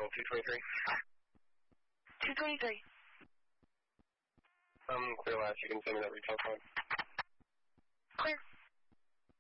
Vehicle 223. 223. Clear last. You can send me that retail code.